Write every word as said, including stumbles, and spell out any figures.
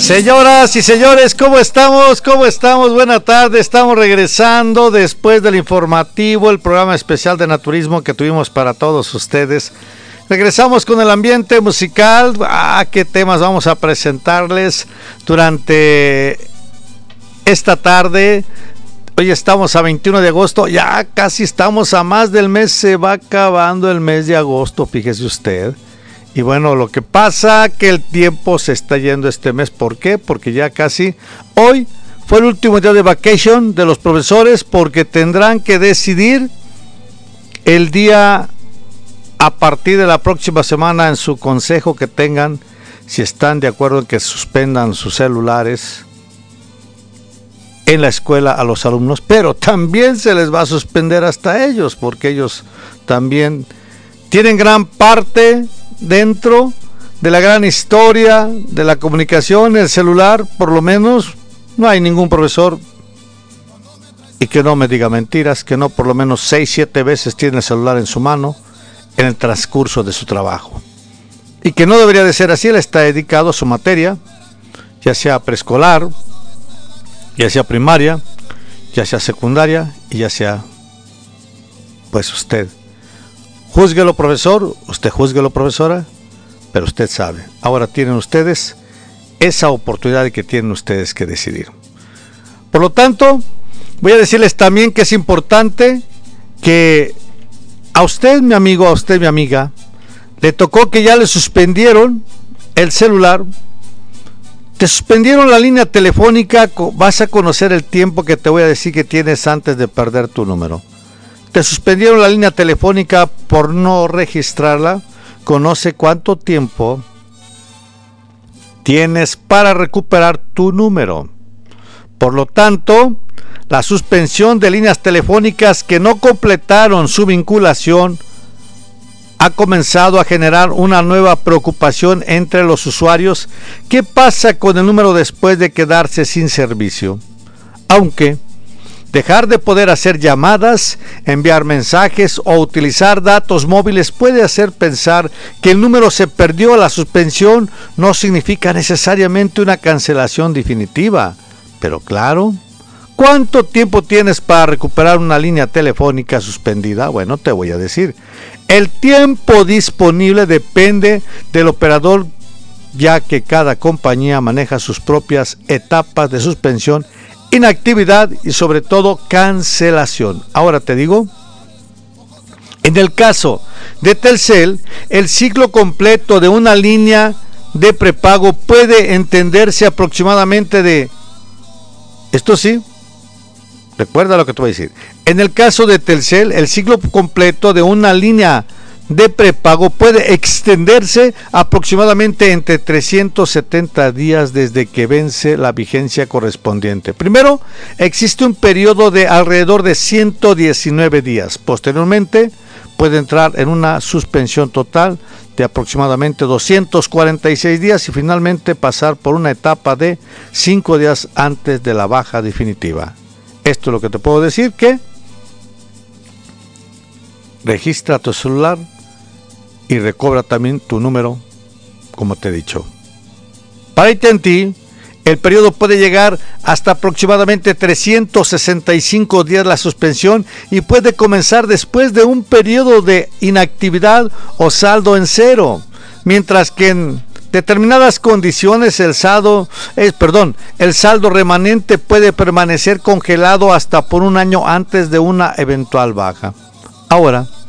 Señoras y señores, ¿cómo estamos? ¿Cómo estamos? Buena tarde, estamos regresando después del informativo, el programa especial de naturismo que tuvimos para todos ustedes. Regresamos con el ambiente musical. Ah, qué temas vamos a presentarles durante esta tarde. Hoy estamos a veintiuno de agosto, ya casi estamos a más del mes, se va acabando el mes de agosto, fíjese usted. Y bueno, lo que pasa que el tiempo se está yendo este mes. ¿Por qué? Porque ya casi hoy fue el último día de vacation de los profesores, porque tendrán que decidir el día a partir de la próxima semana en su consejo que tengan, si están de acuerdo en que suspendan sus celulares en la escuela a los alumnos, pero también se les va a suspender hasta ellos, porque ellos también tienen gran parte dentro de la gran historia de la comunicación. El celular, por lo menos, no hay ningún profesor, y que no me diga mentiras, que no por lo menos seis, siete veces tiene el celular en su mano en el transcurso de su trabajo. Y que no debería de ser así. Él está dedicado a su materia, ya sea preescolar, ya sea primaria, ya sea secundaria, y ya sea, pues usted júzguelo, profesor, usted júzguelo, profesora, pero usted sabe. Ahora tienen ustedes esa oportunidad de que tienen ustedes que decidir. Por lo tanto, voy a decirles también que es importante que a usted, mi amigo, a usted, mi amiga, le tocó que ya le suspendieron el celular, te suspendieron la línea telefónica. Vas a conocer el tiempo que te voy a decir que tienes antes de perder tu número. Te suspendieron la línea telefónica por no registrarla. Conoce cuánto tiempo tienes para recuperar tu número. Por lo tanto, la suspensión de líneas telefónicas que no completaron su vinculación ha comenzado a generar una nueva preocupación entre los usuarios. ¿Qué pasa con el número después de quedarse sin servicio? Aunque dejar de poder hacer llamadas, enviar mensajes o utilizar datos móviles puede hacer pensar que el número se perdió, la suspensión no significa necesariamente una cancelación definitiva. Pero claro, ¿cuánto tiempo tienes para recuperar una línea telefónica suspendida? Bueno, te voy a decir. El tiempo disponible depende del operador, ya que cada compañía maneja sus propias etapas de suspensión, inactividad y sobre todo cancelación. Ahora te digo, en el caso de Telcel, el ciclo completo de una línea de prepago puede entenderse aproximadamente de, esto sí, recuerda lo que te voy a decir, en el caso de Telcel, el ciclo completo de una línea de prepago puede extenderse aproximadamente entre trescientos setenta días desde que vence la vigencia correspondiente. Primero, existe un periodo de alrededor de ciento diecinueve días. Posteriormente, puede entrar en una suspensión total de aproximadamente doscientos cuarenta y seis días y finalmente pasar por una etapa de cinco días antes de la baja definitiva. Esto es lo que te puedo decir, que registra tu celular y recobra también tu número, como te he dicho. Para A T and T, el periodo puede llegar hasta aproximadamente trescientos sesenta y cinco días la suspensión, y puede comenzar después de un periodo de inactividad o saldo en cero, mientras que en determinadas condiciones el saldo, eh, perdón, el saldo remanente puede permanecer congelado hasta por un año antes de una eventual baja. Ahora,